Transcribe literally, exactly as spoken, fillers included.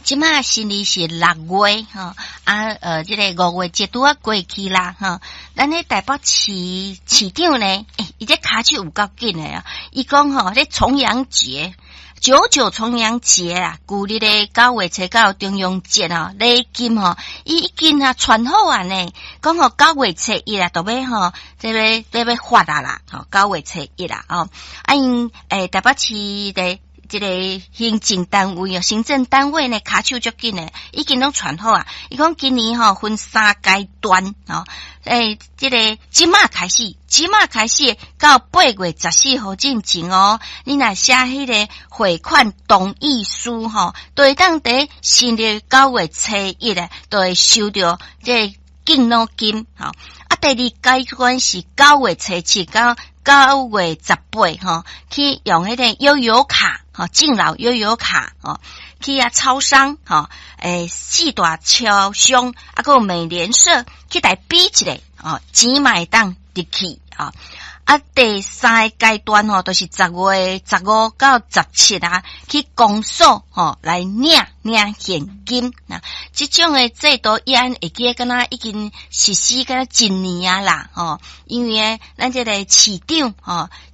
即马新历是六月吼，啊呃，即、这个五月节拄啊过去啦吼。咱咧台北市市长呢，诶、欸，伊这骹手有够紧诶啊！伊讲吼，这重阳节。九九重阳节啊，旧日的九月初九重阳节啊，礼金吼，伊已经啊传好啊呢。讲吼九月初一啊，都要吼，这个这要发啊啦，吼九月初一啦，哦，啊因诶台北市的这个行政单位哦，行政单位呢，骹手足紧诶，已经拢传好啊。伊讲今年吼分三阶段哦，诶，这个即马开始，即马开始到八月十四号进前哦，你若写迄个汇款同意书吼，都会当伫新历九月初一咧，都会收到这敬老金吼。啊，第二阶段是九月初七到九月十八吼，去用迄个悠游卡。吼，敬老悠游卡哦，去啊超商吼，诶四大超商啊个美联社去来比一个哦，钱嘛会当入去啊。啊，第三个阶段吼，就是十月十五到十七啊，去公所吼来领领现金呐。这种诶制度，伊安会记敢若已经实施敢若一年啊啦吼，因为咱这个市长吼。